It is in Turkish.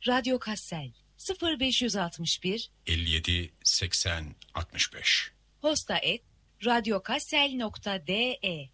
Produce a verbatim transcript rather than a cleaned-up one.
Radyo Kassel sıfır beş altı bir elli yedi seksen altmış beş Posta et radyokassel nokta de